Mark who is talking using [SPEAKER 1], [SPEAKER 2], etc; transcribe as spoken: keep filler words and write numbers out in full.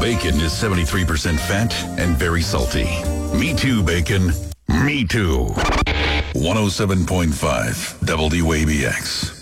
[SPEAKER 1] bacon is seventy-three percent fat and very salty. Me too, bacon. Me too. one oh seven point five W A B X.